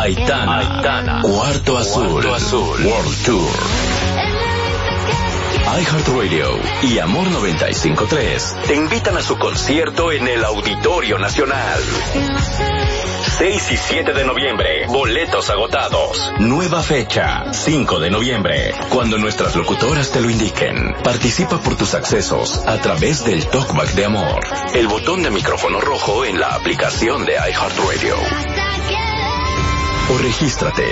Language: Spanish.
Aitana, Cuarto Azul, World Tour. iHeartRadio y Amor 95.3 te invitan a su concierto en el Auditorio Nacional. 6 y 7 de noviembre, boletos agotados. Nueva fecha, 5 de noviembre, cuando nuestras locutoras te lo indiquen. Participa por tus accesos a través del Talkback de Amor, el botón de micrófono rojo en la aplicación de iHeartRadio. O regístrate